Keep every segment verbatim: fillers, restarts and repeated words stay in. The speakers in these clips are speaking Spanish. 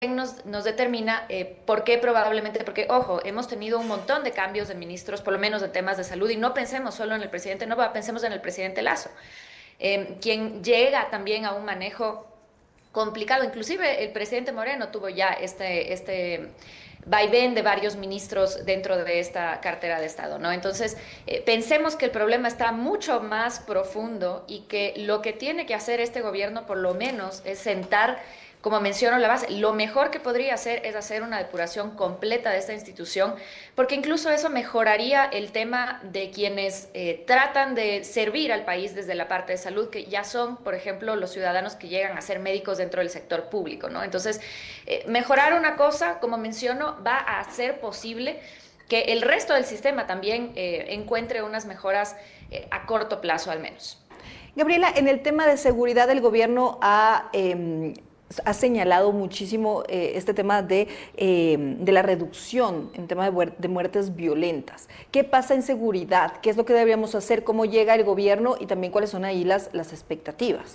nos, nos determina eh, por qué probablemente, porque ojo, hemos tenido un montón de cambios de ministros, por lo menos de temas de salud, y no pensemos solo en el presidente Nova, pensemos en el presidente Lazo, eh, quien llega también a un manejo complicado. Inclusive el presidente Moreno tuvo ya este, este vaivén de varios ministros dentro de esta cartera de Estado, ¿no? Entonces, eh, pensemos que el problema está mucho más profundo y que lo que tiene que hacer este gobierno, por lo menos, es sentar, como menciono la base, lo mejor que podría hacer es hacer una depuración completa de esta institución, porque incluso eso mejoraría el tema de quienes eh, tratan de servir al país desde la parte de salud, que ya son, por ejemplo, los ciudadanos que llegan a ser médicos dentro del sector público, ¿no? Entonces, eh, mejorar una cosa, como menciono, va a hacer posible que el resto del sistema también eh, encuentre unas mejoras eh, a corto plazo al menos. Gabriela, en el tema de seguridad, el gobierno ha... Eh, ha señalado muchísimo eh, este tema de, eh, de la reducción en tema de, de muertes violentas. ¿Qué pasa en seguridad? ¿Qué es lo que deberíamos hacer? ¿Cómo llega el gobierno? Y también cuáles son ahí las, las expectativas.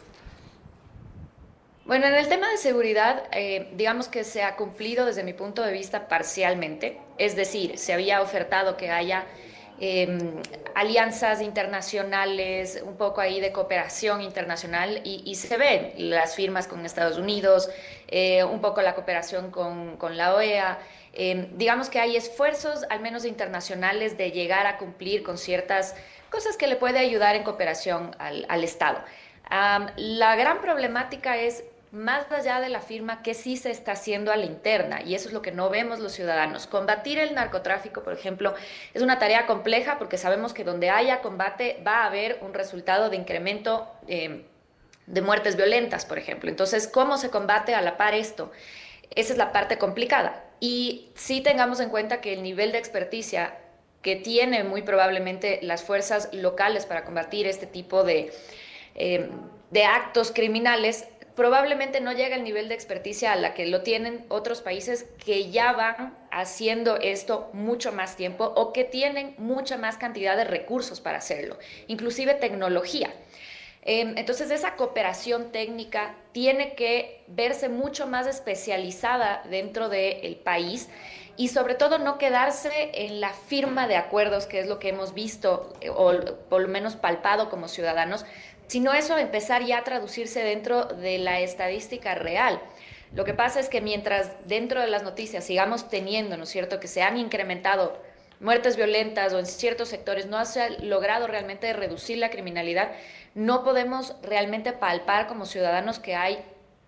Bueno, en el tema de seguridad, eh, digamos que se ha cumplido desde mi punto de vista parcialmente, es decir, se había ofertado que haya eh, alianzas internacionales, un poco ahí de cooperación internacional y, y se ven las firmas con Estados Unidos, eh, un poco la cooperación con, con la O E A. Eh, digamos que hay esfuerzos, al menos internacionales, de llegar a cumplir con ciertas cosas que le puede ayudar en cooperación al, al Estado. Um, la gran problemática es más allá de la firma, que sí se está haciendo a la interna, y eso es lo que no vemos los ciudadanos. Combatir el narcotráfico, por ejemplo, es una tarea compleja porque sabemos que donde haya combate va a haber un resultado de incremento eh, de muertes violentas, por ejemplo. Entonces, ¿cómo se combate a la par esto? Esa es la parte complicada. Y sí tengamos en cuenta que el nivel de experticia que tienen muy probablemente las fuerzas locales para combatir este tipo de, eh, de actos criminales probablemente no llega al nivel de experticia a la que lo tienen otros países que ya van haciendo esto mucho más tiempo o que tienen mucha más cantidad de recursos para hacerlo, inclusive tecnología. Eh, entonces esa cooperación técnica tiene que verse mucho más especializada dentro del país y sobre todo no quedarse en la firma de acuerdos, que es lo que hemos visto eh, o por lo menos palpado como ciudadanos, sino eso empezar ya a traducirse dentro de la estadística real. Lo que pasa es que mientras dentro de las noticias sigamos teniendo, ¿no es cierto?, que se han incrementado muertes violentas o en ciertos sectores no se ha logrado realmente reducir la criminalidad, no podemos realmente palpar como ciudadanos que hay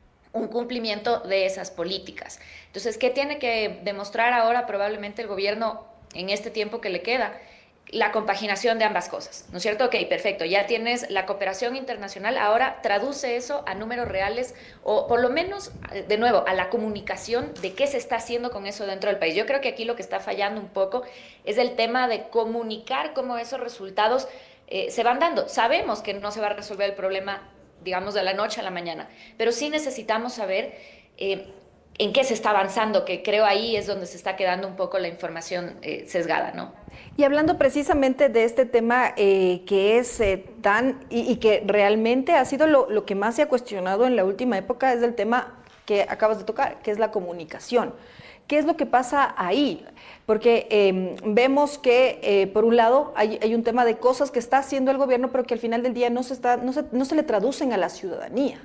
un cumplimiento de esas políticas. Entonces, ¿qué tiene que demostrar ahora probablemente el gobierno en este tiempo que le queda? La compaginación de ambas cosas, ¿no es cierto? Ok, perfecto, ya tienes la cooperación internacional, ahora traduce eso a números reales o por lo menos, de nuevo, a la comunicación de qué se está haciendo con eso dentro del país. Yo creo que aquí lo que está fallando un poco es el tema de comunicar cómo esos resultados eh, se van dando. Sabemos que no se va a resolver el problema, digamos, de la noche a la mañana, pero sí necesitamos saber eh, en qué se está avanzando, que creo ahí es donde se está quedando un poco la información eh, sesgada, ¿no? Y hablando precisamente de este tema eh, que es eh, tan, y, y que realmente ha sido lo, lo que más se ha cuestionado en la última época, es el tema que acabas de tocar, que es la comunicación. ¿Qué es lo que pasa ahí? Porque eh, vemos que, eh, por un lado, hay, hay un tema de cosas que está haciendo el gobierno, pero que al final del día no se, está, no se, no se le traducen a la ciudadanía.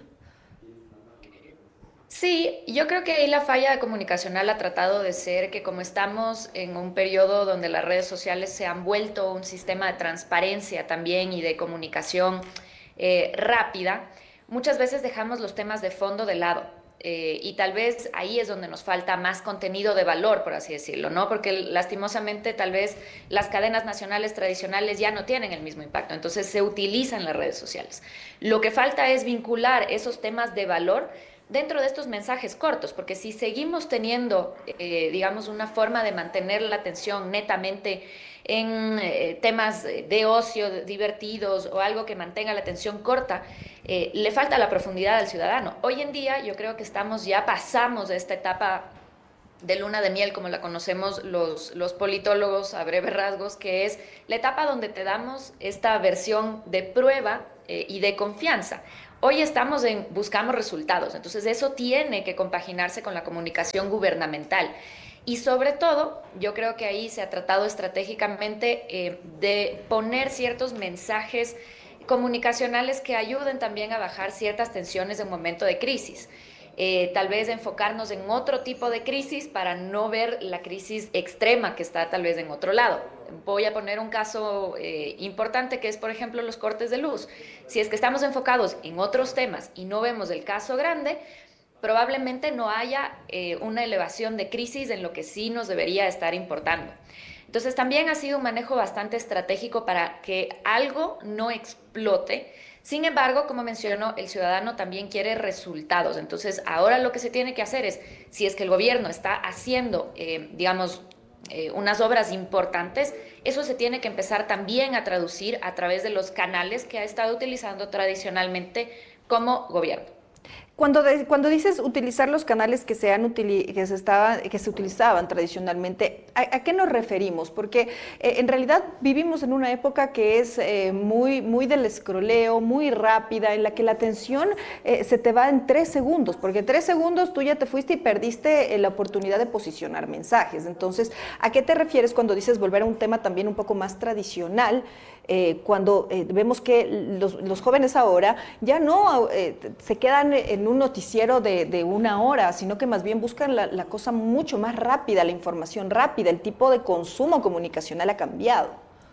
Sí, yo creo que ahí la falla comunicacional ha tratado de ser que como estamos en un periodo donde las redes sociales se han vuelto un sistema de transparencia también y de comunicación eh, rápida, muchas veces dejamos los temas de fondo de lado. Eh, y tal vez ahí es donde nos falta más contenido de valor, por así decirlo, ¿no? Porque lastimosamente tal vez las cadenas nacionales tradicionales ya no tienen el mismo impacto, entonces se utilizan las redes sociales. Lo que falta es vincular esos temas de valor dentro de estos mensajes cortos, porque si seguimos teniendo, eh, digamos, una forma de mantener la atención netamente en eh, temas de ocio, divertidos o algo que mantenga la atención corta, eh, le falta la profundidad al ciudadano. Hoy en día yo creo que estamos, ya pasamos de esta etapa de luna de miel, como la conocemos los, los politólogos a breves rasgos, que es la etapa donde te damos esta versión de prueba eh, y de confianza. Hoy estamos en, buscamos resultados, entonces eso tiene que compaginarse con la comunicación gubernamental. Y sobre todo, yo creo que ahí se ha tratado estratégicamente eh, de poner ciertos mensajes comunicacionales que ayuden también a bajar ciertas tensiones en un momento de crisis. Eh, tal vez enfocarnos en otro tipo de crisis para no ver la crisis extrema que está tal vez en otro lado. Voy a poner un caso eh, importante que es, por ejemplo, los cortes de luz. Si es que estamos enfocados en otros temas y no vemos el caso grande, probablemente no haya eh, una elevación de crisis en lo que sí nos debería estar importando. Entonces también ha sido un manejo bastante estratégico para que algo no explote. Sin embargo, como menciono, el ciudadano también quiere resultados. Entonces, ahora lo que se tiene que hacer es, si es que el gobierno está haciendo, eh, digamos, eh, unas obras importantes, eso se tiene que empezar también a traducir a través de los canales que ha estado utilizando tradicionalmente como gobierno. Cuando, de, cuando dices utilizar los canales que se, han utili, que se, estaba, que se utilizaban tradicionalmente, ¿a, a qué nos referimos? Porque eh, en realidad vivimos en una época que es eh, muy, muy del escroleo, muy rápida, en la que la atención eh, se te va en tres segundos, porque en tres segundos tú ya te fuiste y perdiste eh, la oportunidad de posicionar mensajes. Entonces, ¿a qué te refieres cuando dices volver a un tema también un poco más tradicional? Eh, cuando eh, vemos que los, los jóvenes ahora ya no eh, se quedan en un noticiero de, de una hora, sino que más bien buscan la, la cosa mucho más rápida, la información rápida, el tipo de consumo comunicacional ha cambiado.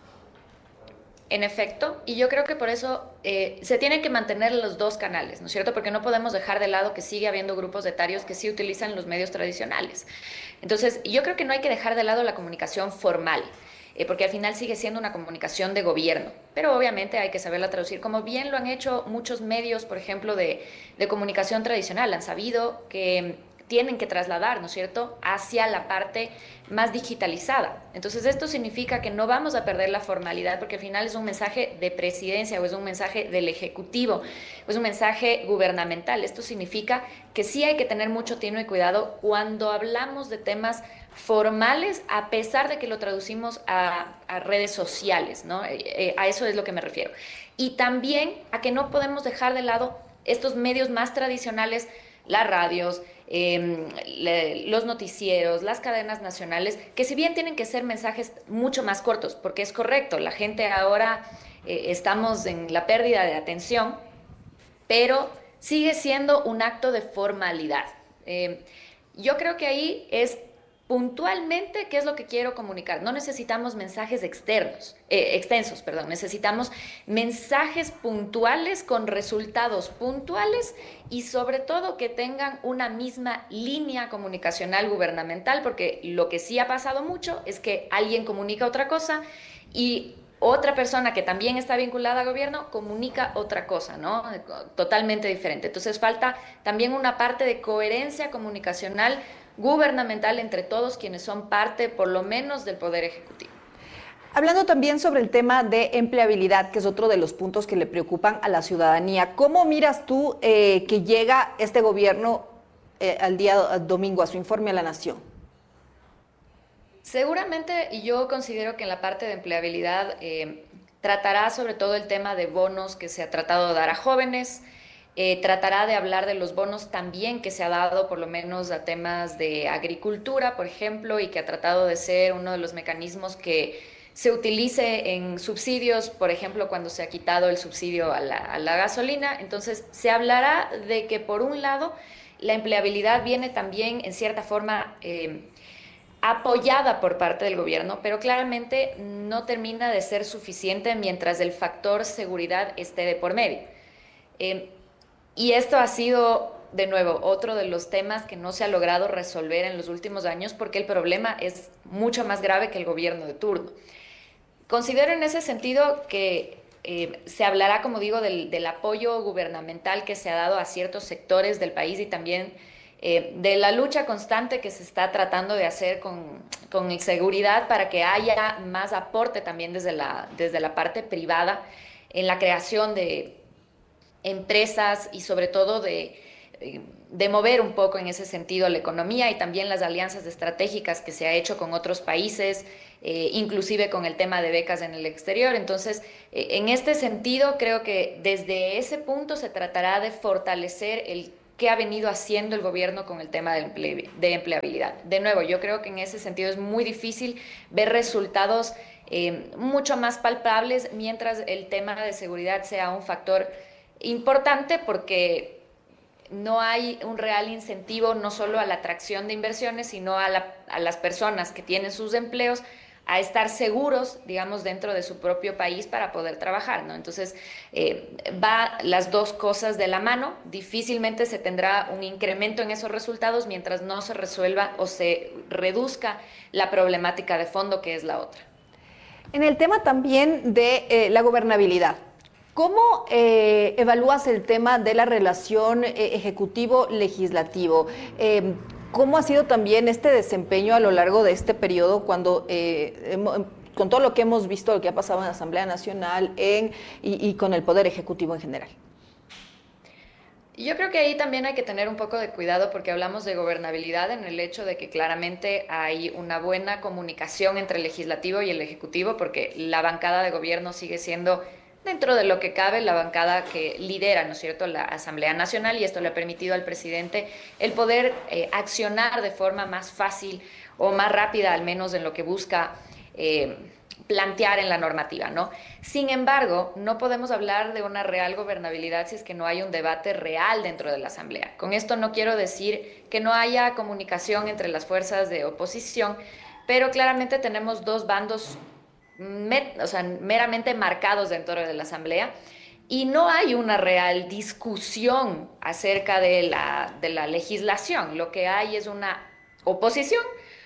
En efecto, y yo creo que por eso eh, se tienen que mantener los dos canales, ¿no es cierto? Porque no podemos dejar de lado que sigue habiendo grupos etarios que sí utilizan los medios tradicionales. Entonces, yo creo que no hay que dejar de lado la comunicación formal, eh, porque al final sigue siendo una comunicación de gobierno, pero obviamente hay que saberla traducir, como bien lo han hecho muchos medios, por ejemplo, de, de comunicación tradicional, han sabido que tienen que trasladar, ¿no es cierto?, hacia la parte más digitalizada. Entonces, esto significa que no vamos a perder la formalidad, porque al final es un mensaje de presidencia o es un mensaje del Ejecutivo, o es un mensaje gubernamental. Esto significa que sí hay que tener mucho tino y cuidado cuando hablamos de temas formales, a pesar de que lo traducimos a, a redes sociales, ¿no? Eh, eh, a eso es lo que me refiero. Y también a que no podemos dejar de lado estos medios más tradicionales, las radios, eh, le, los noticieros, las cadenas nacionales, que si bien tienen que ser mensajes mucho más cortos, porque es correcto, la gente ahora eh, estamos en la pérdida de atención, pero sigue siendo un acto de formalidad. Eh, yo creo que ahí es puntualmente qué es lo que quiero comunicar. No necesitamos mensajes externos, eh, extensos, perdón, necesitamos mensajes puntuales con resultados puntuales y sobre todo que tengan una misma línea comunicacional gubernamental, porque lo que sí ha pasado mucho es que alguien comunica otra cosa y otra persona que también está vinculada al gobierno comunica otra cosa, ¿no? Totalmente diferente. Entonces falta también una parte de coherencia comunicacional gubernamental entre todos quienes son parte, por lo menos, del Poder Ejecutivo. Hablando también sobre el tema de empleabilidad, que es otro de los puntos que le preocupan a la ciudadanía, ¿cómo miras tú eh, que llega este gobierno eh, al día al domingo a su informe a la Nación? Seguramente, y yo considero que en la parte de empleabilidad eh, tratará sobre todo el tema de bonos que se ha tratado de dar a jóvenes, eh, tratará de hablar de los bonos también que se ha dado por lo menos a temas de agricultura, por ejemplo, y que ha tratado de ser uno de los mecanismos que se utilice en subsidios, por ejemplo, cuando se ha quitado el subsidio a la, a la gasolina. Entonces, se hablará de que por un lado la empleabilidad viene también en cierta forma eh, apoyada por parte del gobierno, pero claramente no termina de ser suficiente mientras el factor seguridad esté de por medio. Eh, y esto ha sido, de nuevo, otro de los temas que no se ha logrado resolver en los últimos años porque el problema es mucho más grave que el gobierno de turno. Considero en ese sentido que eh, se hablará, como digo, del, del apoyo gubernamental que se ha dado a ciertos sectores del país y también eh, de la lucha constante que se está tratando de hacer con, con seguridad para que haya más aporte también desde la, desde la parte privada en la creación de empresas y sobre todo de eh, de mover un poco en ese sentido la economía y también las alianzas estratégicas que se ha hecho con otros países, eh, inclusive con el tema de becas en el exterior. Entonces, eh, en este sentido, creo que desde ese punto se tratará de fortalecer el qué ha venido haciendo el gobierno con el tema de, emple de empleabilidad. De nuevo, yo creo que en ese sentido es muy difícil ver resultados eh, mucho más palpables mientras el tema de seguridad sea un factor importante, porque no hay un real incentivo no solo a la atracción de inversiones, sino a, la, a las personas que tienen sus empleos a estar seguros, digamos, dentro de su propio país para poder trabajar, ¿no? Entonces, eh, va las dos cosas de la mano. Difícilmente se tendrá un incremento en esos resultados mientras no se resuelva o se reduzca la problemática de fondo, que es la otra. En el tema también de eh, la gobernabilidad, ¿cómo eh, evalúas el tema de la relación eh, ejecutivo-legislativo? Eh, ¿Cómo ha sido también este desempeño a lo largo de este periodo cuando, eh, hemos, con todo lo que hemos visto, lo que ha pasado en la Asamblea Nacional en, y, y con el Poder Ejecutivo en general? Yo creo que ahí también hay que tener un poco de cuidado, porque hablamos de gobernabilidad en el hecho de que claramente hay una buena comunicación entre el legislativo y el ejecutivo, porque la bancada de gobierno sigue siendo, dentro de lo que cabe, la bancada que lidera, ¿no es cierto?, la Asamblea Nacional, y esto le ha permitido al presidente el poder eh, accionar de forma más fácil o más rápida, al menos en lo que busca eh, plantear en la normativa, ¿no? Sin embargo, no podemos hablar de una real gobernabilidad si es que no hay un debate real dentro de la Asamblea. Con esto no quiero decir que no haya comunicación entre las fuerzas de oposición, pero claramente tenemos dos bandos o sea, meramente marcados dentro de la Asamblea, y no hay una real discusión acerca de la, de la legislación. Lo que hay es una oposición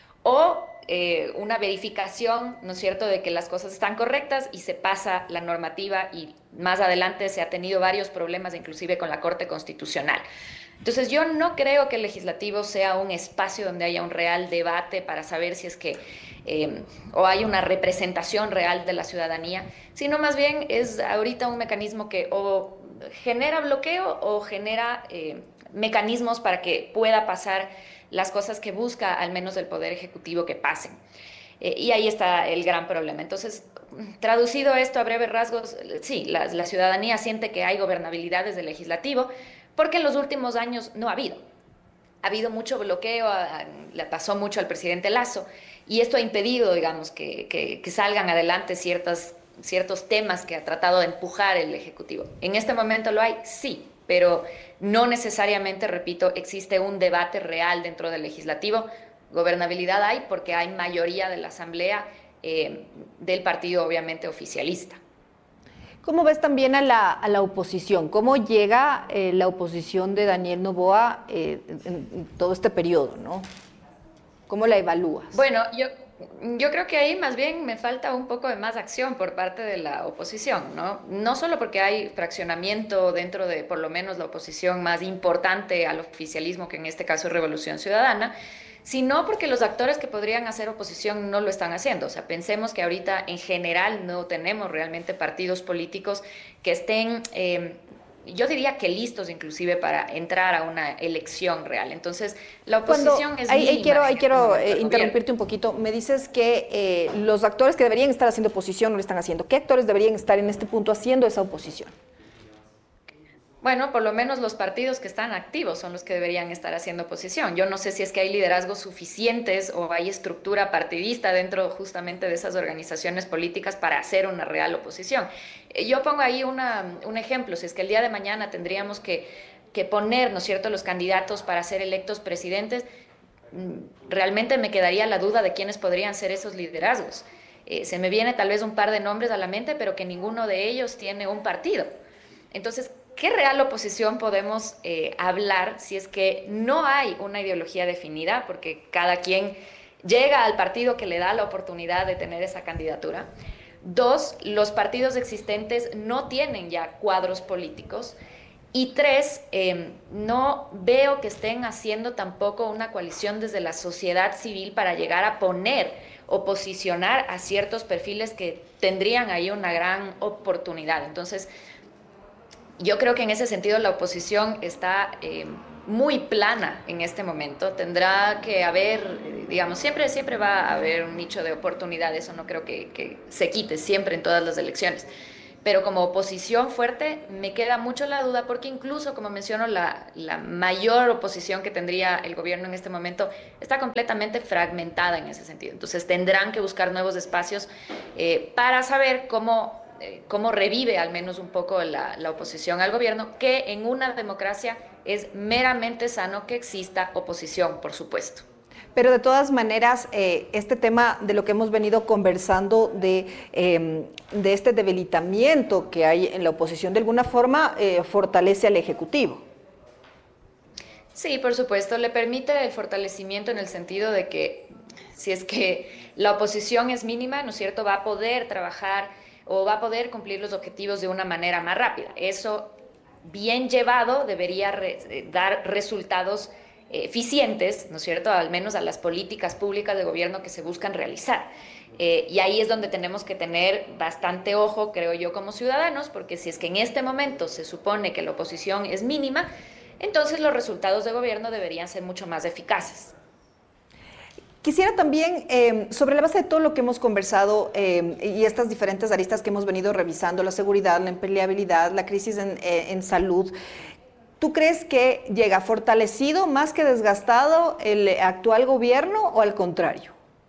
o eh, una verificación, ¿no es cierto?, de que las cosas están correctas, y se pasa la normativa, y más adelante se ha tenido varios problemas, inclusive con la Corte Constitucional. Entonces, yo no creo que el legislativo sea un espacio donde haya un real debate para saber si es que eh, o hay una representación real de la ciudadanía, sino más bien es ahorita un mecanismo que o genera bloqueo o genera eh, mecanismos para que pueda pasar las cosas que busca al menos el Poder Ejecutivo que pasen. Eh, y ahí está el gran problema. Entonces, traducido esto a breves rasgos, sí, la, la ciudadanía siente que hay gobernabilidad desde el legislativo, porque en los últimos años no ha habido. Ha habido mucho bloqueo, a, a, le pasó mucho al presidente Lasso, y esto ha impedido, digamos, que, que, que salgan adelante ciertas, ciertos temas que ha tratado de empujar el Ejecutivo. ¿En este momento lo hay? Sí, pero no necesariamente, repito, existe un debate real dentro del legislativo. Gobernabilidad hay porque hay mayoría de la Asamblea eh, del partido, obviamente, oficialista. ¿Cómo ves también a la, a la oposición? ¿Cómo llega eh, la oposición de Daniel Noboa eh, en, en todo este periodo, ¿no? ¿Cómo la evalúas? Bueno, yo, yo creo que ahí más bien me falta un poco de más acción por parte de la oposición, ¿no? No solo porque hay fraccionamiento dentro de, por lo menos, la oposición más importante al oficialismo, que en este caso es Revolución Ciudadana, sino porque los actores que podrían hacer oposición no lo están haciendo. O sea, pensemos que ahorita en general no tenemos realmente partidos políticos que estén, eh, yo diría que listos inclusive para entrar a una elección real. Entonces, la oposición Cuando, es ahí, mínima. ahí quiero, ahí en quiero este eh, interrumpirte un poquito. Me dices que eh, los actores que deberían estar haciendo oposición no lo están haciendo. ¿Qué actores deberían estar en este punto haciendo esa oposición? Bueno, por lo menos los partidos que están activos son los que deberían estar haciendo oposición. Yo no sé si es que hay liderazgos suficientes o hay estructura partidista dentro justamente de esas organizaciones políticas para hacer una real oposición. Eh, Yo pongo ahí una, un ejemplo. Si es que el día de mañana tendríamos que, que poner, ¿no es cierto?, los candidatos para ser electos presidentes, mm, realmente me quedaría la duda de quiénes podrían ser esos liderazgos. Eh, se me viene tal vez un par de nombres a la mente, pero que ninguno de ellos tiene un partido. Entonces, ¿qué real oposición podemos eh, hablar si es que no hay una ideología definida? Porque cada quien llega al partido que le da la oportunidad de tener esa candidatura. Dos, los partidos existentes no tienen ya cuadros políticos. Y tres, eh, no veo que estén haciendo tampoco una coalición desde la sociedad civil para llegar a poner o posicionar a ciertos perfiles que tendrían ahí una gran oportunidad. Entonces, yo creo que en ese sentido la oposición está eh, muy plana en este momento. Tendrá que haber, eh, digamos, siempre, siempre va a haber un nicho de oportunidad, eso no creo que, que se quite siempre en todas las elecciones. Pero como oposición fuerte me queda mucho la duda porque incluso, como menciono, la, la mayor oposición que tendría el gobierno en este momento está completamente fragmentada en ese sentido. Entonces tendrán que buscar nuevos espacios eh, para saber cómo, eh, cómo revive al menos un poco la, la oposición al gobierno, que en una democracia es meramente sano que exista oposición, por supuesto. Pero de todas maneras, eh, este tema de lo que hemos venido conversando, de, eh, de este debilitamiento que hay en la oposición, de alguna forma eh, fortalece al Ejecutivo. Sí, por supuesto, le permite el fortalecimiento en el sentido de que si es que la oposición es mínima, ¿no es cierto?, va a poder trabajar o va a poder cumplir los objetivos de una manera más rápida. Eso, bien llevado, debería re dar resultados eficientes, ¿no es cierto?, al menos a las políticas públicas de gobierno que se buscan realizar. Eh, y ahí es donde tenemos que tener bastante ojo, creo yo, como ciudadanos, porque si es que en este momento se supone que la oposición es mínima, entonces los resultados de gobierno deberían ser mucho más eficaces. Quisiera también, eh, sobre la base de todo lo que hemos conversado eh, y estas diferentes aristas que hemos venido revisando, la seguridad, la empleabilidad, la crisis en, eh, en salud, ¿tú crees que llega fortalecido más que desgastado el actual gobierno o al contrario?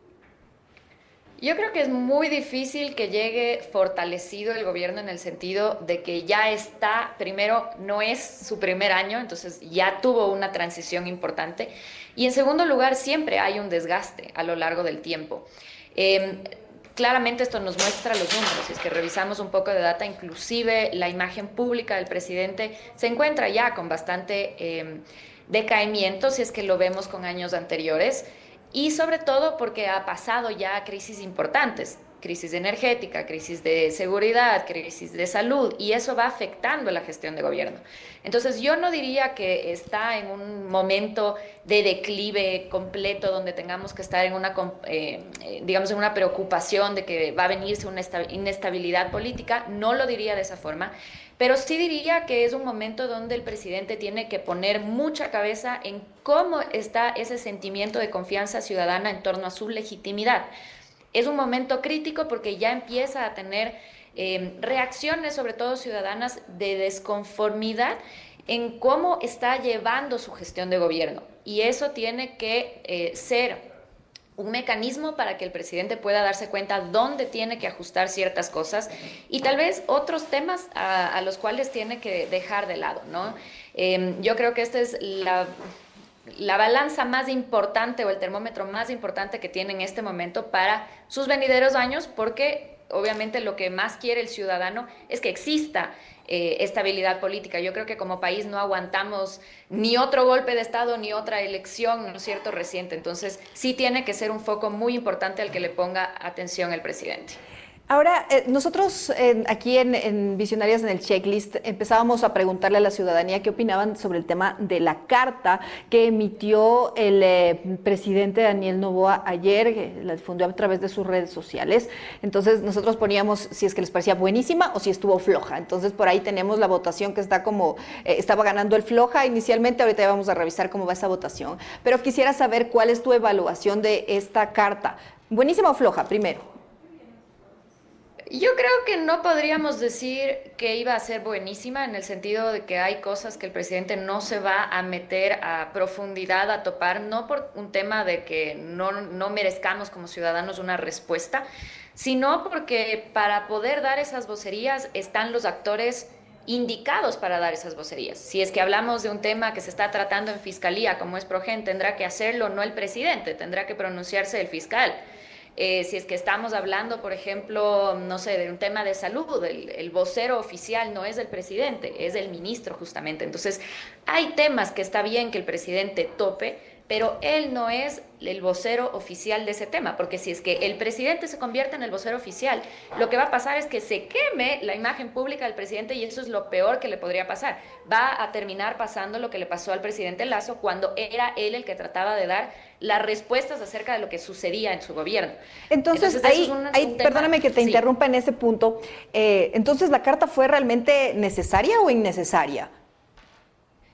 Yo creo que es muy difícil que llegue fortalecido el gobierno en el sentido de que ya está, primero, no es su primer año, entonces ya tuvo una transición importante. Y en segundo lugar, siempre hay un desgaste a lo largo del tiempo. Eh, Claramente esto nos muestra los números, si es que revisamos un poco de data, inclusive la imagen pública del presidente se encuentra ya con bastante eh, decaimiento, si es que lo vemos con años anteriores, y sobre todo porque ha pasado ya crisis importantes, crisis energética, crisis de seguridad, crisis de salud, y eso va afectando la gestión de gobierno. Entonces yo no diría que está en un momento de declive completo donde tengamos que estar en una, eh, digamos, en una preocupación de que va a venirse una inestabilidad política, no lo diría de esa forma, pero sí diría que es un momento donde el presidente tiene que poner mucha cabeza en cómo está ese sentimiento de confianza ciudadana en torno a su legitimidad. Es un momento crítico porque ya empieza a tener eh, reacciones, sobre todo ciudadanas, de desconformidad en cómo está llevando su gestión de gobierno. Y eso tiene que eh, ser un mecanismo para que el presidente pueda darse cuenta dónde tiene que ajustar ciertas cosas y tal vez otros temas a, a los cuales tiene que dejar de lado, ¿no? Eh, yo creo que esta es la... la balanza más importante o el termómetro más importante que tiene en este momento para sus venideros años, porque obviamente lo que más quiere el ciudadano es que exista eh, estabilidad política. Yo creo que como país no aguantamos ni otro golpe de Estado ni otra elección, ¿no es cierto?, reciente. Entonces sí tiene que ser un foco muy importante al que le ponga atención el presidente. Ahora, eh, nosotros eh, aquí en, en Visionarias en el Checklist empezábamos a preguntarle a la ciudadanía qué opinaban sobre el tema de la carta que emitió el eh, presidente Daniel Noboa ayer, que la difundió a través de sus redes sociales. Entonces nosotros poníamos si es que les parecía buenísima o si estuvo floja. Entonces por ahí tenemos la votación que está como, eh, estaba ganando el floja inicialmente, ahorita ya vamos a revisar cómo va esa votación. Pero quisiera saber cuál es tu evaluación de esta carta. ¿Buenísima o floja, primero? Yo creo que no podríamos decir que iba a ser buenísima en el sentido de que hay cosas que el presidente no se va a meter a profundidad, a topar, no por un tema de que no, no merezcamos como ciudadanos una respuesta, sino porque para poder dar esas vocerías están los actores indicados para dar esas vocerías. Si es que hablamos de un tema que se está tratando en fiscalía, como es Progen, tendrá que hacerlo no el presidente, tendrá que pronunciarse el fiscal. Eh, si es que estamos hablando, por ejemplo, no sé, de un tema de salud, el, el vocero oficial no es el presidente, es el ministro justamente. Entonces, hay temas que está bien que el presidente tope, pero él no es el vocero oficial de ese tema, porque si es que el presidente se convierte en el vocero oficial, lo que va a pasar es que se queme la imagen pública del presidente y eso es lo peor que le podría pasar. Va a terminar pasando lo que le pasó al presidente Lasso cuando era él el que trataba de dar las respuestas acerca de lo que sucedía en su gobierno. Entonces, entonces ahí, es un, ahí un perdóname que te sí. interrumpa en ese punto, eh, entonces, ¿la carta fue realmente necesaria o innecesaria?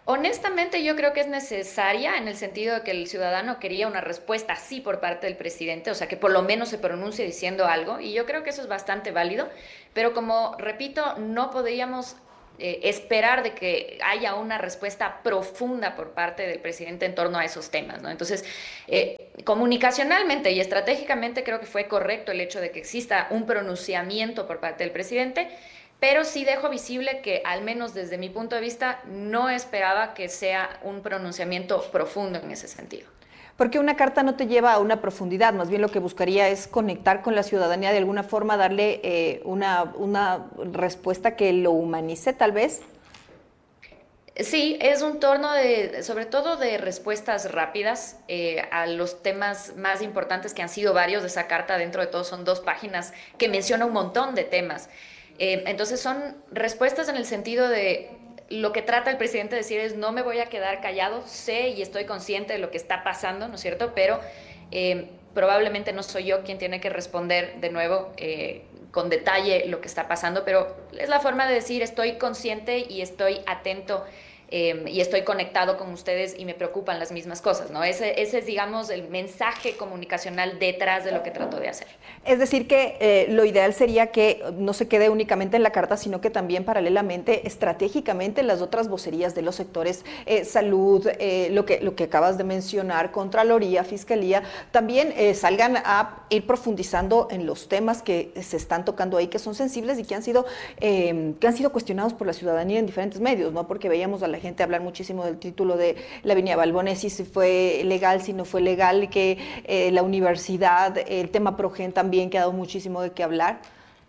Honestamente, yo creo que es necesaria en el sentido de que el ciudadano quería una respuesta así por parte del presidente, o sea, que por lo menos se pronuncie diciendo algo, y yo creo que eso es bastante válido, pero como repito, no podríamos eh, esperar de que haya una respuesta profunda por parte del presidente en torno a esos temas, ¿no? Entonces, eh, comunicacionalmente y estratégicamente creo que fue correcto el hecho de que exista un pronunciamiento por parte del presidente, pero sí dejo visible que, al menos desde mi punto de vista, no esperaba que sea un pronunciamiento profundo en ese sentido. Porque una carta no te lleva a una profundidad, más bien lo que buscaría es conectar con la ciudadanía de alguna forma, darle eh, una, una respuesta que lo humanice tal vez. Sí, es un torno de, sobre todo de respuestas rápidas eh, a los temas más importantes que han sido varios de esa carta. Dentro de todo son dos páginas que menciona un montón de temas. Eh, entonces son respuestas en el sentido de lo que trata el presidente de decir es no me voy a quedar callado, sé y estoy consciente de lo que está pasando, ¿no es cierto? Pero eh, probablemente no soy yo quien tiene que responder de nuevo eh, con detalle lo que está pasando, pero es la forma de decir estoy consciente y estoy atento eh, y estoy conectado con ustedes y me preocupan las mismas cosas, ¿no? Ese, ese es, digamos, el mensaje comunicacional detrás de lo que trato de hacer. Es decir, que eh, lo ideal sería que no se quede únicamente en la carta, sino que también paralelamente, estratégicamente, las otras vocerías de los sectores, eh, salud, eh, lo, que, lo que acabas de mencionar, Contraloría, Fiscalía, también eh, salgan a ir profundizando en los temas que se están tocando ahí, que son sensibles y que han sido, eh, que han sido cuestionados por la ciudadanía en diferentes medios, ¿no? Porque veíamos a la gente hablar muchísimo del título de la avenida Balbonesi, si fue legal, si no fue legal, que eh, la universidad, el tema Progen también que ha dado muchísimo de qué hablar.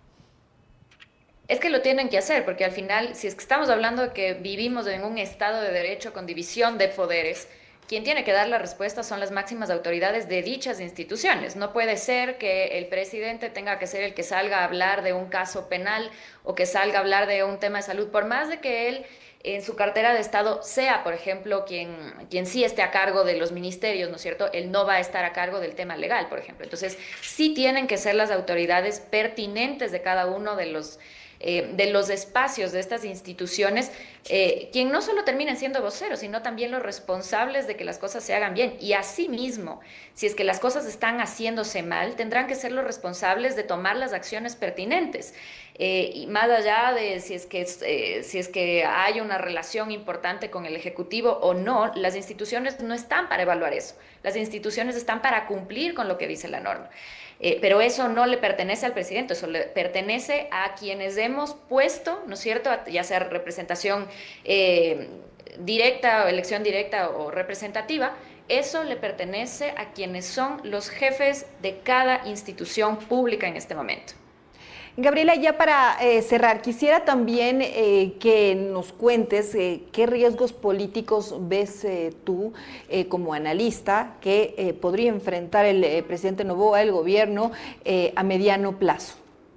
Es que lo tienen que hacer, porque al final, si es que estamos hablando de que vivimos en un Estado de Derecho con división de poderes, quien tiene que dar la respuesta son las máximas autoridades de dichas instituciones. No puede ser que el presidente tenga que ser el que salga a hablar de un caso penal o que salga a hablar de un tema de salud, por más de que él en su cartera de Estado sea, por ejemplo, quien, quien sí esté a cargo de los ministerios, ¿no es cierto? Él no va a estar a cargo del tema legal, por ejemplo. Entonces, sí tienen que ser las autoridades pertinentes de cada uno de los eh, de los espacios de estas instituciones, eh, quien no solo terminen siendo voceros, sino también los responsables de que las cosas se hagan bien. Y asimismo, si es que las cosas están haciéndose mal, tendrán que ser los responsables de tomar las acciones pertinentes. Eh, y más allá de si es, que, eh, si es que hay una relación importante con el Ejecutivo o no, las instituciones no están para evaluar eso. Las instituciones están para cumplir con lo que dice la norma. Eh, pero eso no le pertenece al presidente, eso le pertenece a quienes hemos puesto, ¿no es cierto?, ya sea representación eh, directa o elección directa o representativa, eso le pertenece a quienes son los jefes de cada institución pública en este momento. Gabriela, ya para eh, cerrar, quisiera también eh, que nos cuentes eh, qué riesgos políticos ves eh, tú eh, como analista que eh, podría enfrentar el eh, presidente Noboa, el gobierno, eh, a mediano plazo.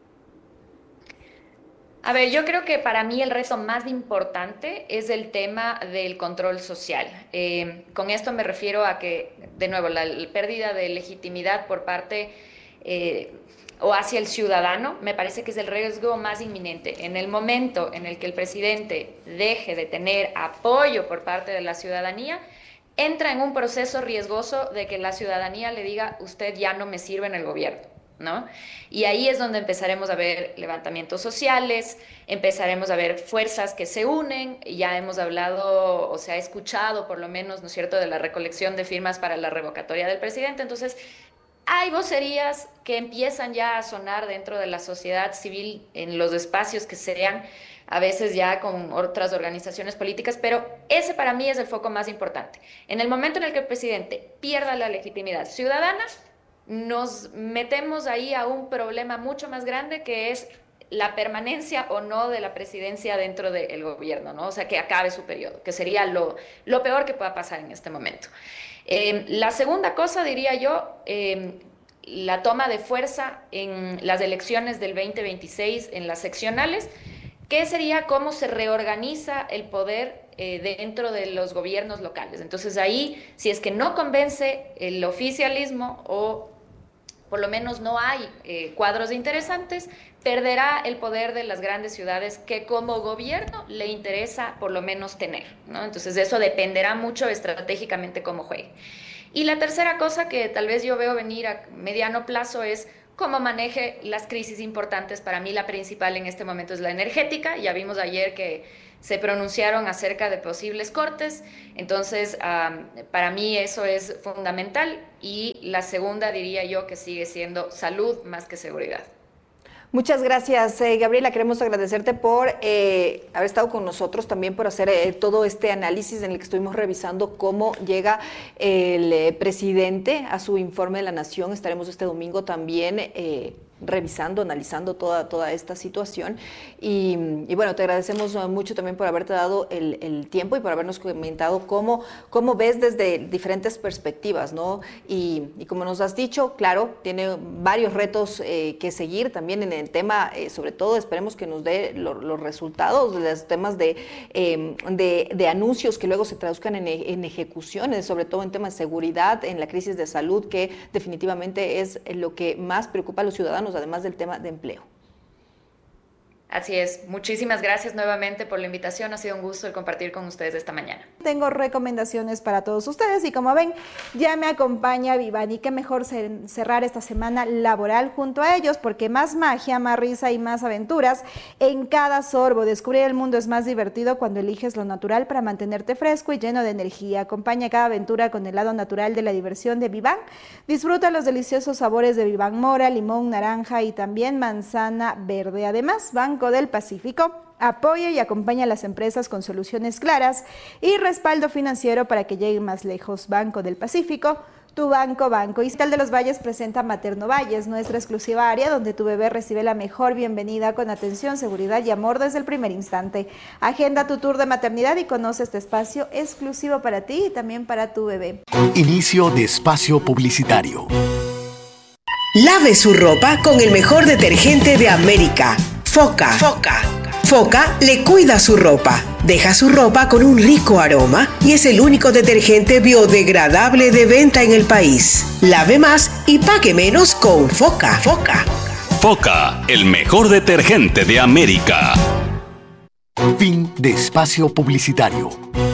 A ver, yo creo que para mí el reto más importante es el tema del control social. Eh, con esto me refiero a que, de nuevo, la, la pérdida de legitimidad por parte eh, o hacia el ciudadano me parece que es el riesgo más inminente. En el momento en el que el presidente deje de tener apoyo por parte de la ciudadanía, entra en un proceso riesgoso de que la ciudadanía le diga, usted ya no me sirve en el gobierno, ¿no? Y ahí es donde empezaremos a ver levantamientos sociales, empezaremos a ver fuerzas que se unen, ya hemos hablado o se ha escuchado por lo menos, ¿no es cierto?, de la recolección de firmas para la revocatoria del presidente. Entonces, hay vocerías que empiezan ya a sonar dentro de la sociedad civil en los espacios que sean, a veces ya con otras organizaciones políticas, pero ese para mí es el foco más importante. En el momento en el que el presidente pierda la legitimidad ciudadana, nos metemos ahí a un problema mucho más grande, que es la permanencia o no de la presidencia dentro del gobierno, ¿no? O sea, que acabe su periodo, que sería lo, lo peor que pueda pasar en este momento. Eh, la segunda cosa, diría yo, eh, la toma de fuerza en las elecciones del veinte veintiséis, en las seccionales, que sería cómo se reorganiza el poder eh, dentro de los gobiernos locales. Entonces ahí, si es que no convence el oficialismo o por lo menos no hay eh, cuadros interesantes, perderá el poder de las grandes ciudades que como gobierno le interesa por lo menos tener, ¿no? Entonces eso dependerá mucho estratégicamente cómo juegue. Y la tercera cosa que tal vez yo veo venir a mediano plazo es cómo maneje las crisis importantes. Para mí la principal en este momento es la energética. Ya vimos ayer que se pronunciaron acerca de posibles cortes, entonces um, para mí eso es fundamental. Y la segunda diría yo que sigue siendo salud más que seguridad. Muchas gracias, eh, Gabriela. Queremos agradecerte por eh, haber estado con nosotros, también por hacer eh, todo este análisis en el que estuvimos revisando cómo llega el eh, presidente a su informe de la Nación. Estaremos este domingo también eh, revisando, analizando toda, toda esta situación. Y, y bueno, te agradecemos mucho también por haberte dado el, el tiempo y por habernos comentado cómo, cómo ves desde diferentes perspectivas, ¿no? Y, y como nos has dicho, claro, tiene varios retos eh, que seguir también en el tema, eh, sobre todo esperemos que nos dé lo, los resultados de los temas de, eh, de, de anuncios que luego se traduzcan en, en ejecuciones, sobre todo en temas de seguridad, en la crisis de salud, que definitivamente es lo que más preocupa a los ciudadanos, además del tema de empleo. Así es. Muchísimas gracias nuevamente por la invitación. Ha sido un gusto el compartir con ustedes esta mañana. Tengo recomendaciones para todos ustedes y como ven, ya me acompaña Vivan y qué mejor cerrar esta semana laboral junto a ellos porque más magia, más risa y más aventuras en cada sorbo. Descubrir el mundo es más divertido cuando eliges lo natural para mantenerte fresco y lleno de energía. Acompaña cada aventura con el lado natural de la diversión de Vivan. Disfruta los deliciosos sabores de Vivan Mora, limón, naranja y también manzana verde. Además, Banco del Pacífico apoya y acompaña a las empresas con soluciones claras y respaldo financiero para que lleguen más lejos. Banco del Pacífico, tu banco, banco. Istal de los Valles presenta Materno Valles, nuestra exclusiva área donde tu bebé recibe la mejor bienvenida con atención, seguridad y amor desde el primer instante. Agenda tu tour de maternidad y conoce este espacio exclusivo para ti y también para tu bebé. Inicio de espacio publicitario. Lave su ropa con el mejor detergente de América. Foca. Foca. Foca le cuida su ropa, deja su ropa con un rico aroma y es el único detergente biodegradable de venta en el país. Lave más y pague menos con Foca. Foca. Foca, el mejor detergente de América. Fin de espacio publicitario.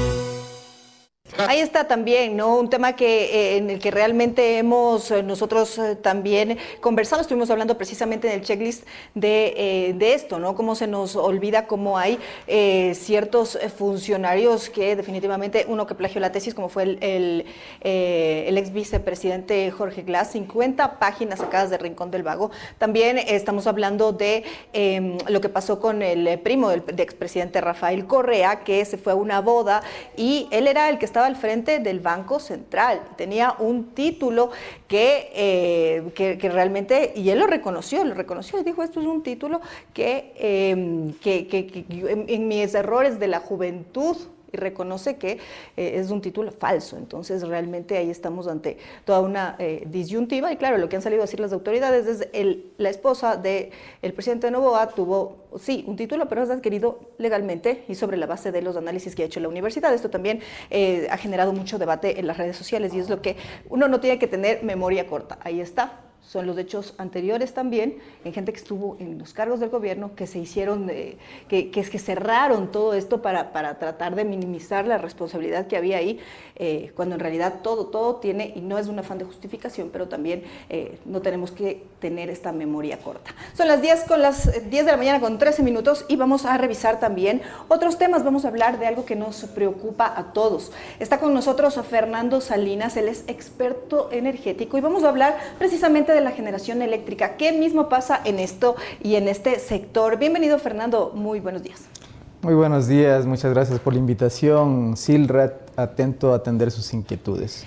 Ahí está también, ¿no? Un tema que eh, en el que realmente hemos eh, nosotros eh, también conversado, estuvimos hablando precisamente en el checklist de, eh, de esto, ¿no? Cómo se nos olvida cómo hay eh, ciertos funcionarios que definitivamente, uno que plagió la tesis, como fue el, el, eh, el ex vicepresidente Jorge Glass, cincuenta páginas sacadas de Rincón del Vago. También eh, estamos hablando de eh, lo que pasó con el primo del de expresidente Rafael Correa, que se fue a una boda y él era el que estaba al frente del Banco Central, tenía un título que, eh, que, que realmente, y él lo reconoció, lo reconoció y dijo, esto es un título que, eh, que, que, que en, en mis errores de la juventud, y reconoce que eh, es un título falso. Entonces realmente ahí estamos ante toda una eh, disyuntiva y claro, lo que han salido a decir las autoridades es el, la esposa del presidente de Noboa tuvo, sí, un título, pero es adquirido legalmente y sobre la base de los análisis que ha hecho la universidad. Esto también eh, ha generado mucho debate en las redes sociales y es lo que uno no tiene que tener memoria corta. Ahí está. Son los hechos anteriores también, en gente que estuvo en los cargos del gobierno, que se hicieron, eh, que, que, que cerraron todo esto para, para tratar de minimizar la responsabilidad que había ahí, eh, cuando en realidad todo, todo tiene, y no es un afán de justificación, pero también eh, no tenemos que tener esta memoria corta. Son las diez, con las diez de la mañana con trece minutos y vamos a revisar también otros temas. Vamos a hablar de algo que nos preocupa a todos. Está con nosotros Fernando Salinas, él es experto energético y vamos a hablar precisamente de la generación eléctrica. ¿Qué mismo pasa en esto y en este sector? Bienvenido, Fernando. Muy buenos días. Muy buenos días. Muchas gracias por la invitación. Silrat, atento a atender sus inquietudes.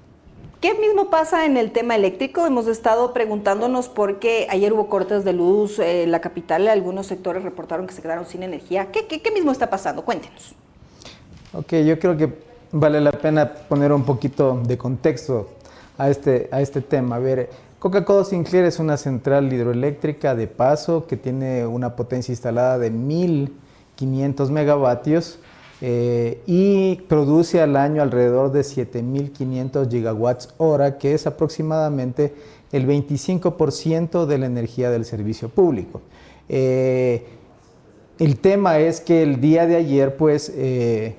¿Qué mismo pasa en el tema eléctrico? Hemos estado preguntándonos por qué ayer hubo cortes de luz en eh, la capital. Algunos sectores reportaron que se quedaron sin energía. ¿Qué, qué, qué mismo está pasando? Cuéntenos. Ok, yo creo que vale la pena poner un poquito de contexto a este, a este tema. A ver, Coca-Cola Sinclair es una central hidroeléctrica de paso que tiene una potencia instalada de mil quinientos megavatios. eh, y produce al año alrededor de siete mil quinientos gigawatts hora, que es aproximadamente el veinticinco por ciento de la energía del servicio público. Eh, el tema es que el día de ayer, pues, eh,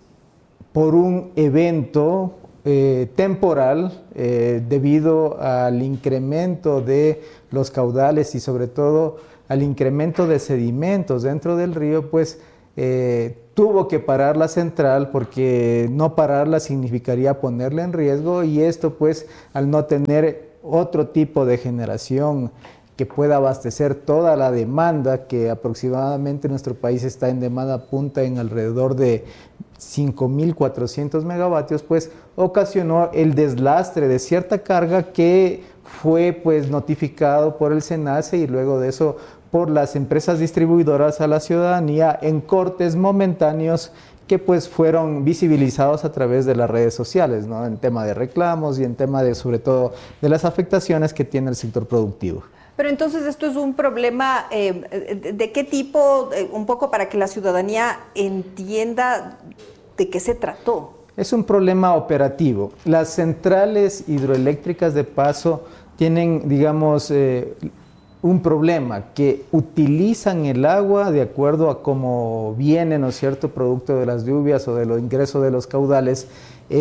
por un evento eh, temporal, eh, debido al incremento de los caudales y sobre todo al incremento de sedimentos dentro del río, pues eh, tuvo que parar la central, porque no pararla significaría ponerla en riesgo, y esto pues al no tener otro tipo de generación que pueda abastecer toda la demanda, que aproximadamente nuestro país está en demanda punta en alrededor de cinco mil cuatrocientos megavatios, pues ocasionó el deslastre de cierta carga que fue pues notificado por el SENACE y luego de eso por las empresas distribuidoras a la ciudadanía en cortes momentáneos que pues fueron visibilizados a través de las redes sociales, ¿no? En tema de reclamos y en tema de, sobre todo, de las afectaciones que tiene el sector productivo. Pero entonces esto es un problema, eh, ¿de qué tipo? Eh, un poco para que la ciudadanía entienda de qué se trató. Es un problema operativo. Las centrales hidroeléctricas de Paso tienen, digamos, eh, un problema, que utilizan el agua de acuerdo a cómo viene, ¿no es cierto?, producto de las lluvias o de los ingresos de los caudales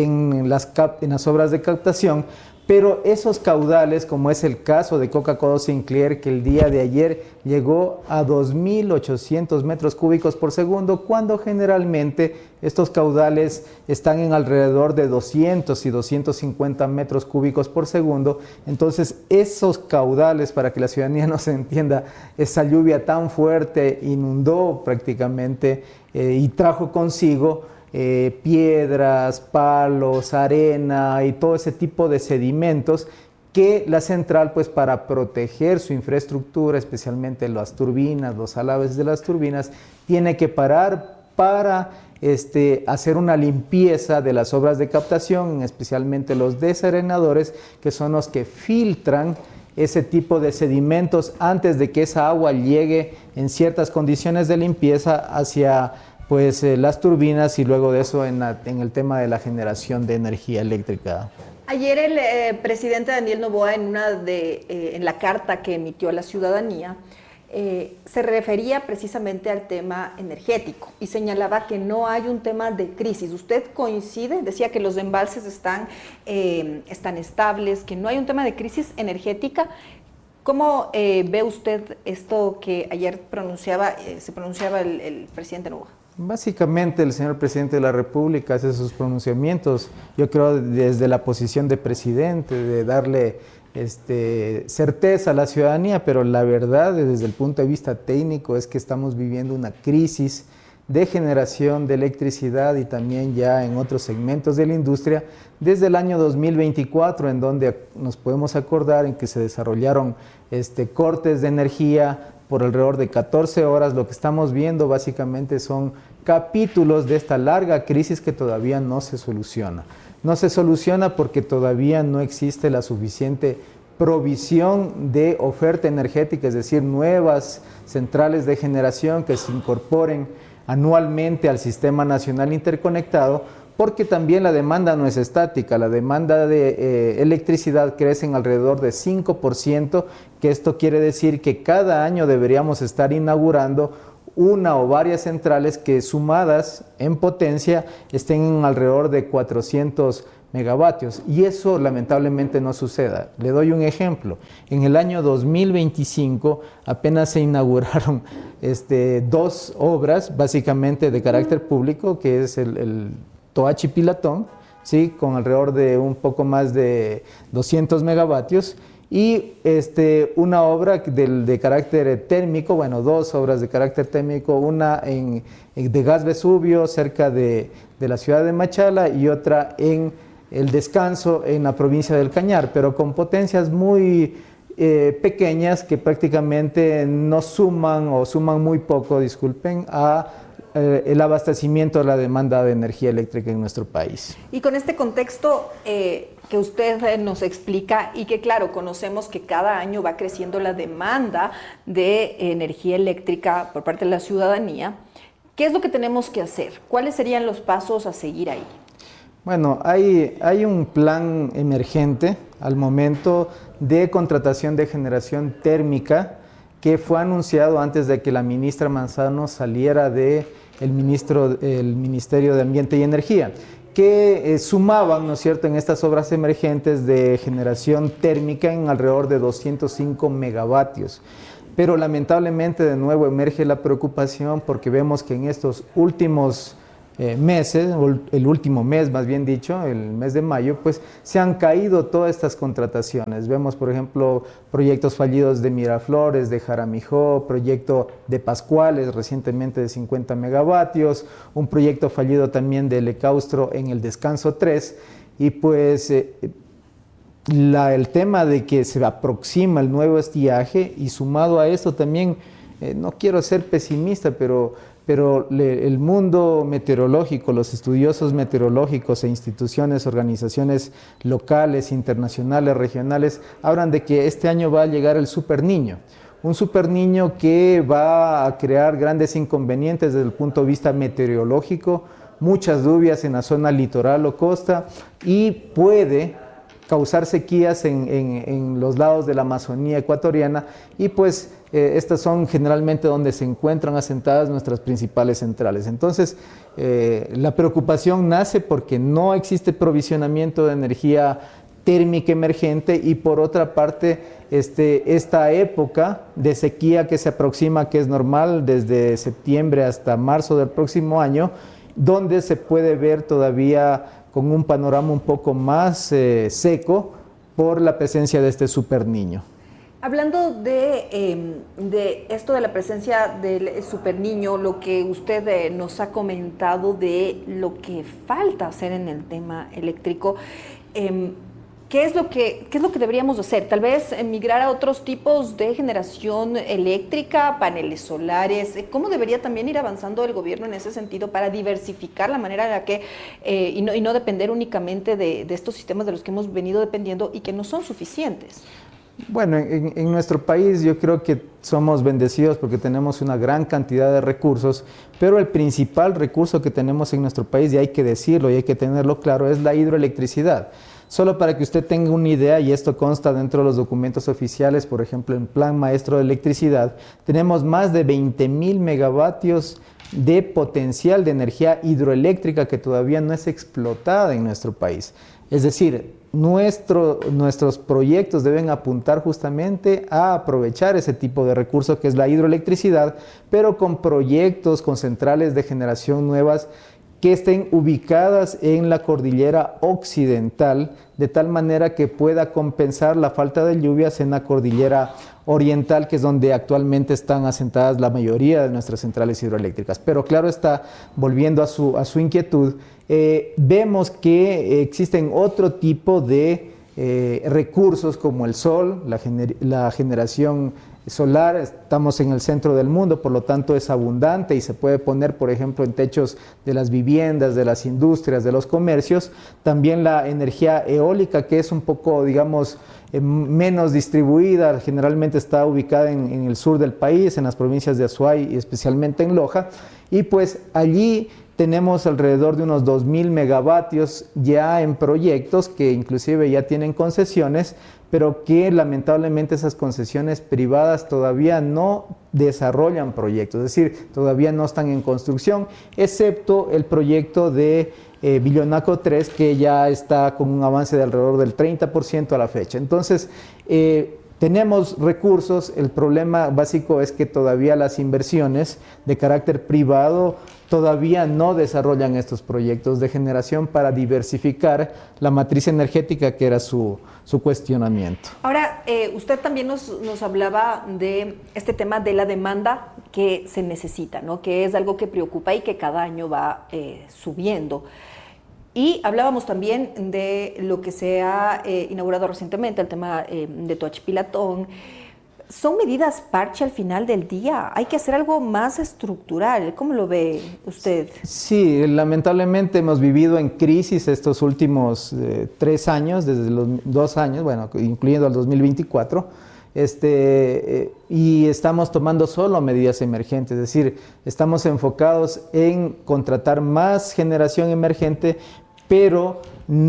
en las, cap en las obras de captación. Pero esos caudales, como es el caso de Coca-Cola Sinclair, que el día de ayer llegó a dos mil ochocientos metros cúbicos por segundo, cuando generalmente estos caudales están en alrededor de doscientos y doscientos cincuenta metros cúbicos por segundo. Entonces, esos caudales, para que la ciudadanía no se entienda, esa lluvia tan fuerte inundó prácticamente eh, y trajo consigo Eh, piedras, palos, arena y todo ese tipo de sedimentos que la central, pues para proteger su infraestructura, especialmente las turbinas, los alaves de las turbinas, tiene que parar para este, hacer una limpieza de las obras de captación, especialmente los desarenadores, que son los que filtran ese tipo de sedimentos antes de que esa agua llegue en ciertas condiciones de limpieza hacia pues eh, las turbinas y luego de eso en, la, en el tema de la generación de energía eléctrica. Ayer el eh, presidente Daniel Noboa, en, una de, eh, en la carta que emitió a la ciudadanía, eh, se refería precisamente al tema energético y señalaba que no hay un tema de crisis. ¿Usted coincide? Decía que los embalses están, eh, están estables, que no hay un tema de crisis energética. ¿Cómo eh, ve usted esto que ayer pronunciaba, eh, se pronunciaba el, el presidente Noboa? Básicamente el señor presidente de la República hace sus pronunciamientos, yo creo desde la posición de presidente, de darle este, certeza a la ciudadanía, pero la verdad desde el punto de vista técnico es que estamos viviendo una crisis de generación de electricidad y también ya en otros segmentos de la industria desde el año dos mil veinticuatro, en donde nos podemos acordar en que se desarrollaron este, cortes de energía por alrededor de catorce horas. Lo que estamos viendo básicamente son capítulos de esta larga crisis que todavía no se soluciona. No se soluciona porque todavía no existe la suficiente provisión de oferta energética, es decir, nuevas centrales de generación que se incorporen anualmente al Sistema Nacional Interconectado, porque también la demanda no es estática, la demanda de eh, electricidad crece en alrededor de cinco por ciento, que esto quiere decir que cada año deberíamos estar inaugurando una o varias centrales que sumadas en potencia estén en alrededor de cuatrocientos megavatios, y eso lamentablemente no suceda. Le doy un ejemplo. En el año dos mil veinticinco apenas se inauguraron este, dos obras básicamente de carácter público, que es el, el Toachi Pilatón, ¿sí?, con alrededor de un poco más de doscientos megavatios, y este, una obra de, de carácter térmico, bueno, dos obras de carácter térmico, una en, en, de gas Vesubio cerca de, de la ciudad de Machala y otra en El Descanso en la provincia del Cañar, pero con potencias muy eh, pequeñas que prácticamente no suman o suman muy poco, disculpen, a eh, el abastecimiento de la demanda de energía eléctrica en nuestro país. Y con este contexto eh, que usted nos explica y que claro, conocemos que cada año va creciendo la demanda de energía eléctrica por parte de la ciudadanía, ¿Qué es lo que tenemos que hacer? ¿Cuáles serían los pasos a seguir ahí? Bueno, hay, hay un plan emergente al momento de contratación de generación térmica que fue anunciado antes de que la ministra Manzano saliera del ministro, el Ministerio de Ambiente y Energía, que eh, sumaban, ¿no es cierto?, en estas obras emergentes de generación térmica en alrededor de doscientos cinco megavatios. Pero lamentablemente de nuevo emerge la preocupación porque vemos que en estos últimos eh, meses, el último mes más bien dicho, el mes de mayo, pues se han caído todas estas contrataciones. Vemos, por ejemplo, proyectos fallidos de Miraflores, de Jaramijó, proyecto de Pascuales recientemente de cincuenta megavatios, un proyecto fallido también de Lecaustro en el Descanso tres, y pues eh, La, el tema de que se aproxima el nuevo estiaje y sumado a esto también, eh, no quiero ser pesimista, pero, pero le, el mundo meteorológico, los estudiosos meteorológicos e instituciones, organizaciones locales, internacionales, regionales, hablan de que este año va a llegar el Super Niño. Un Super Niño que va a crear grandes inconvenientes desde el punto de vista meteorológico, muchas lluvias en la zona litoral o costa y puede causar sequías en, en, en los lados de la Amazonía ecuatoriana y pues eh, estas son generalmente donde se encuentran asentadas nuestras principales centrales. Entonces eh, la preocupación nace porque no existe provisionamiento de energía térmica emergente y por otra parte este, esta época de sequía que se aproxima, que es normal desde septiembre hasta marzo del próximo año, donde se puede ver todavía con un panorama un poco más eh, seco por la presencia de este Super Niño. Hablando de, eh, de esto de la presencia del Super Niño, lo que usted eh, nos ha comentado de lo que falta hacer en el tema eléctrico, eh, ¿Qué es lo que, qué es lo que deberíamos hacer? Tal vez migrar a otros tipos de generación eléctrica, paneles solares. ¿Cómo debería también ir avanzando el gobierno en ese sentido para diversificar la manera en la que, eh, y, no, y no depender únicamente de, de estos sistemas de los que hemos venido dependiendo y que no son suficientes? Bueno, en, en nuestro país yo creo que somos bendecidos porque tenemos una gran cantidad de recursos, pero el principal recurso que tenemos en nuestro país, y hay que decirlo y hay que tenerlo claro, es la hidroelectricidad. Solo para que usted tenga una idea, y esto consta dentro de los documentos oficiales, por ejemplo, en Plan Maestro de Electricidad, tenemos más de veinte mil megavatios de potencial de energía hidroeléctrica que todavía no es explotada en nuestro país. Es decir, nuestro, nuestros proyectos deben apuntar justamente a aprovechar ese tipo de recurso que es la hidroelectricidad, pero con proyectos, con centrales de generación nuevas que estén ubicadas en la cordillera occidental, de tal manera que pueda compensar la falta de lluvias en la cordillera oriental, que es donde actualmente están asentadas la mayoría de nuestras centrales hidroeléctricas. Pero claro está, volviendo a su, a su inquietud, eh, vemos que existen otro tipo de eh, recursos como el sol, la, gener la generación solar. Estamos en el centro del mundo, por lo tanto es abundante y se puede poner, por ejemplo, en techos de las viviendas, de las industrias, de los comercios. También la energía eólica, que es un poco, digamos, eh, menos distribuida, generalmente está ubicada en, en el sur del país, en las provincias de Azuay y especialmente en Loja, y pues allí tenemos alrededor de unos dos mil megavatios ya en proyectos que inclusive ya tienen concesiones, pero que lamentablemente esas concesiones privadas todavía no desarrollan proyectos, es decir, todavía no están en construcción, excepto el proyecto de eh, Villonaco tres, que ya está con un avance de alrededor del treinta por ciento a la fecha. Entonces, eh, tenemos recursos, el problema básico es que todavía las inversiones de carácter privado todavía no desarrollan estos proyectos de generación para diversificar la matriz energética, que era su, su cuestionamiento. Ahora, eh, usted también nos, nos hablaba de este tema de la demanda que se necesita, ¿no? Que es algo que preocupa y que cada año va eh, subiendo. Y hablábamos también de lo que se ha eh, inaugurado recientemente, el tema eh, de Toachipilatón. ¿Son medidas parche al final del día? ¿Hay que hacer algo más estructural? ¿Cómo lo ve usted? Sí, lamentablemente hemos vivido en crisis estos últimos eh, tres años, desde los dos años, bueno, incluyendo el dos mil veinticuatro, Este, eh, y estamos tomando solo medidas emergentes, es decir, estamos enfocados en contratar más generación emergente, pero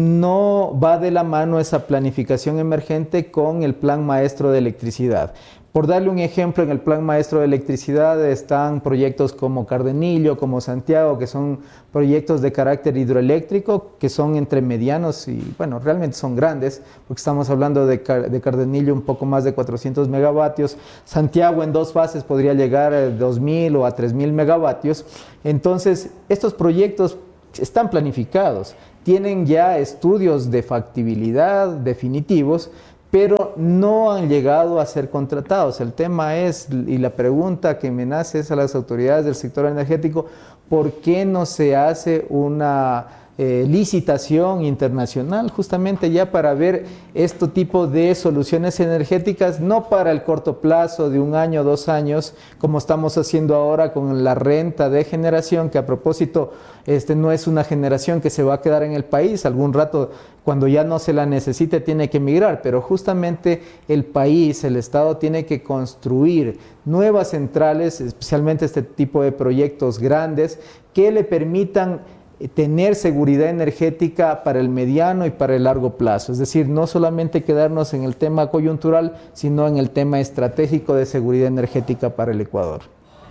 no va de la mano esa planificación emergente con el plan maestro de electricidad. Por darle un ejemplo, en el plan maestro de electricidad están proyectos como Cardenillo, como Santiago, que son proyectos de carácter hidroeléctrico, que son entre medianos y, bueno, realmente son grandes, porque estamos hablando de, de Cardenillo un poco más de cuatrocientos megavatios. Santiago en dos fases podría llegar a dos mil o a tres mil megavatios. Entonces, estos proyectos están planificados, tienen ya estudios de factibilidad definitivos, pero no han llegado a ser contratados. El tema es, y la pregunta que me nace es a las autoridades del sector energético, ¿por qué no se hace una eh, licitación internacional justamente ya para ver este tipo de soluciones energéticas, no para el corto plazo de un año, dos años, como estamos haciendo ahora con la renta de generación, que a propósito este, no es una generación que se va a quedar en el país, algún rato cuando ya no se la necesite tiene que emigrar, pero justamente el país, el Estado tiene que construir nuevas centrales, especialmente este tipo de proyectos grandes, que le permitan tener seguridad energética para el mediano y para el largo plazo. Es decir, no solamente quedarnos en el tema coyuntural, sino en el tema estratégico de seguridad energética para el Ecuador.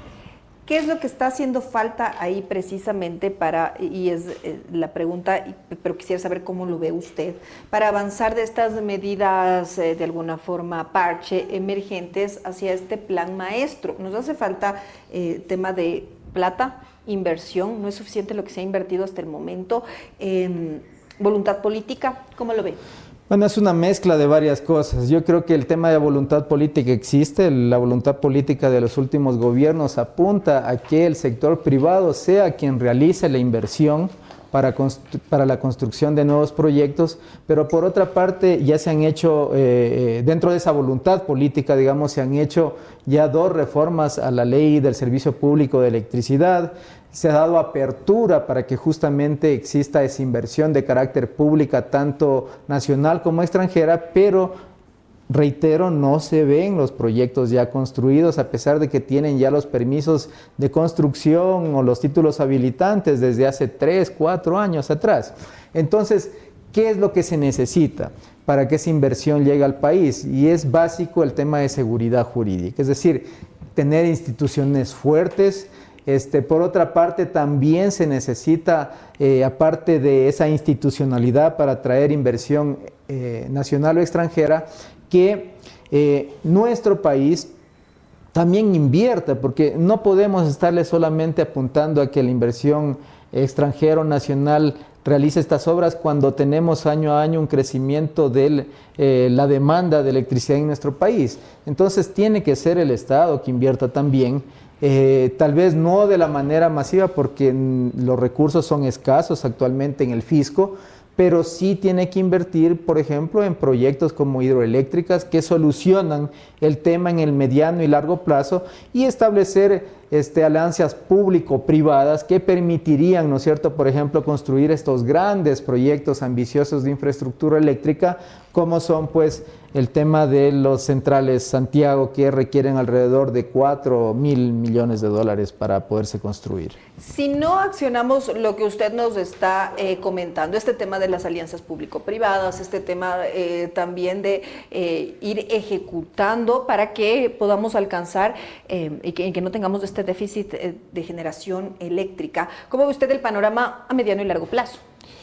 ¿Qué es lo que está haciendo falta ahí precisamente para, y es eh, la pregunta, pero quisiera saber cómo lo ve usted, para avanzar de estas medidas eh, de alguna forma parche, emergentes, hacia este plan maestro? Nos hace falta eh, tema de plata, inversión, no es suficiente lo que se ha invertido hasta el momento, eh, voluntad política, ¿cómo lo ve? Bueno, es una mezcla de varias cosas. Yo creo que el tema de voluntad política existe, la voluntad política de los últimos gobiernos apunta a que el sector privado sea quien realice la inversión para, para la construcción de nuevos proyectos, pero por otra parte ya se han hecho, eh, dentro de esa voluntad política, digamos, se han hecho ya dos reformas a la ley del servicio público de electricidad. Se ha dado apertura para que justamente exista esa inversión de carácter pública, tanto nacional como extranjera, pero reitero, no se ven los proyectos ya construidos, a pesar de que tienen ya los permisos de construcción o los títulos habilitantes desde hace tres, cuatro años atrás. Entonces, ¿qué es lo que se necesita para que esa inversión llegue al país? Y es básico el tema de seguridad jurídica, es decir, tener instituciones fuertes. Este, por otra parte, también se necesita, eh, aparte de esa institucionalidad para atraer inversión eh, nacional o extranjera, que eh, nuestro país también invierta, porque no podemos estarle solamente apuntando a que la inversión extranjera o nacional realice estas obras cuando tenemos año a año un crecimiento de eh, la demanda de electricidad en nuestro país. Entonces tiene que ser el Estado que invierta también. Eh, tal vez no de la manera masiva porque los recursos son escasos actualmente en el fisco, pero sí tiene que invertir, por ejemplo, en proyectos como hidroeléctricas que solucionan el tema en el mediano y largo plazo y establecer este, alianzas público-privadas que permitirían, ¿no es cierto?, por ejemplo, construir estos grandes proyectos ambiciosos de infraestructura eléctrica, como son pues el tema de los centrales Santiago, que requieren alrededor de cuatro mil millones de dólares para poderse construir. Si no accionamos lo que usted nos está eh, comentando, este tema de las alianzas público-privadas, este tema eh, también de eh, ir ejecutando para que podamos alcanzar eh, y, que, y que no tengamos este déficit eh, de generación eléctrica, ¿cómo ve usted el panorama a mediano y largo plazo?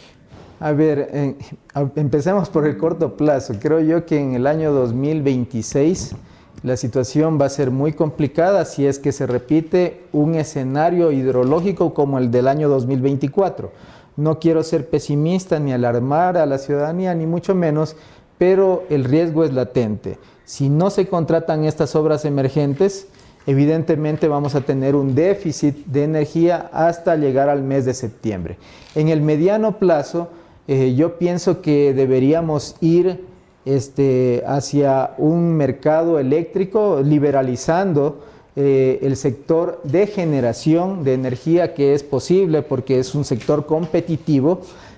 A ver, eh, empecemos por el corto plazo. Creo yo que en el año dos mil veintiséis la situación va a ser muy complicada si es que se repite un escenario hidrológico como el del año dos mil veinticuatro. No quiero ser pesimista ni alarmar a la ciudadanía, ni mucho menos, pero el riesgo es latente. Si no se contratan estas obras emergentes, evidentemente vamos a tener un déficit de energía hasta llegar al mes de septiembre. En el mediano plazo, eh, yo pienso que deberíamos ir este, hacia un mercado eléctrico liberalizando eh, el sector de generación de energía, que es posible porque es un sector competitivo.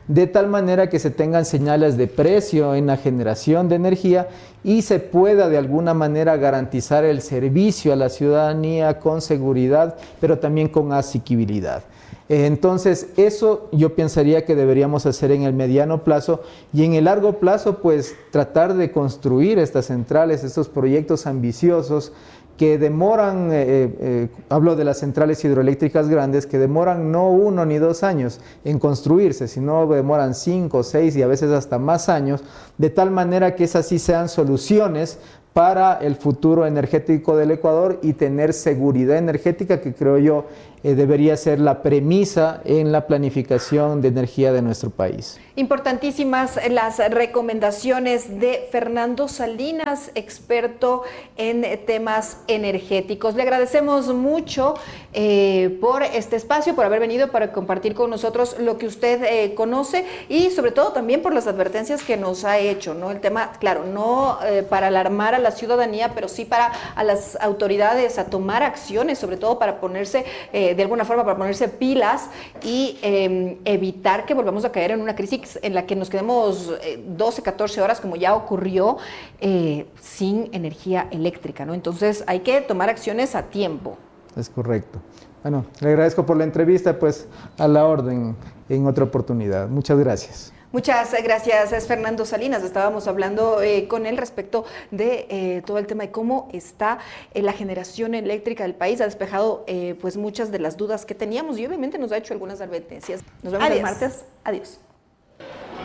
de tal manera que se tengan señales de precio en la generación de energía y se pueda de alguna manera garantizar el servicio a la ciudadanía con seguridad, pero también con asequibilidad. Entonces, eso yo pensaría que deberíamos hacer en el mediano plazo, y en el largo plazo, pues tratar de construir estas centrales, estos proyectos ambiciosos que demoran, eh, eh, hablo de las centrales hidroeléctricas grandes, que demoran no uno ni dos años en construirse, sino demoran cinco, seis y a veces hasta más años, de tal manera que esas sí sean soluciones para el futuro energético del Ecuador y tener seguridad energética, que creo yo eh, debería ser la premisa en la planificación de energía de nuestro país. Importantísimas las recomendaciones de Fernando Salinas, experto en temas energéticos. Le agradecemos mucho eh, por este espacio, por haber venido para compartir con nosotros lo que usted eh, conoce y sobre todo también por las advertencias que nos ha hecho, ¿no? El tema, claro, no eh, para alarmar a la ciudadanía, pero sí para a las autoridades a tomar acciones, sobre todo para ponerse, eh, de alguna forma, para ponerse pilas y eh, evitar que volvamos a caer en una crisis en la que nos quedemos eh, doce, catorce horas, como ya ocurrió, eh, sin energía eléctrica, ¿no? Entonces hay que tomar acciones a tiempo. Es correcto. Bueno, le agradezco por la entrevista, pues a la orden en otra oportunidad. Muchas gracias. Muchas gracias, es Fernando Salinas. Estábamos hablando eh, con él respecto de eh, todo el tema de cómo está eh, la generación eléctrica del país. Ha despejado eh, pues muchas de las dudas que teníamos y obviamente nos ha hecho algunas advertencias. Nos vemos el martes. Adiós.